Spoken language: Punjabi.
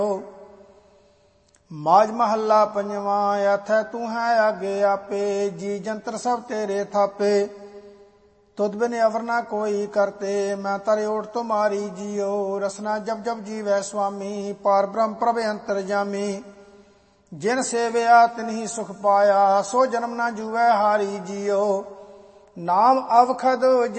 ਮਾਝ ਮਹੱਲਾ ਪੰਜਵਾਂ। ਆਥੈ ਤੂੰ ਹੈ ਆਗੇ ਆਪੇ, ਜੀ ਜੰਤਰ ਸਭ ਤੇਰੇ ਥਾਪੇ। ਤੁਧ ਬਿਨ ਅਵਰ ਨਾ ਕੋਈ ਕਰਤੇ, ਮੈਂ ਤਰੇ ਓਟ ਤੁਮਾਰੀ ਜੀਓ। ਰਸਨਾ ਜਬ ਜਬ ਜੀਵੈ ਸੁਆਮੀ, ਪਾਰ ਬ੍ਰਹਮ ਪ੍ਰਭ ਅੰਤਰ ਜਾਮੀ। ਜਿਨ ਸੇਵਿਆ ਤਿਨਹੀ ਸੁਖ ਪਾਇਆ, ਸੋ ਜਨਮ ਨਾ ਜੂਵੈ ਹਾਰੀ ਜੀਓ। ਨਾਮ ਅਵਖਦ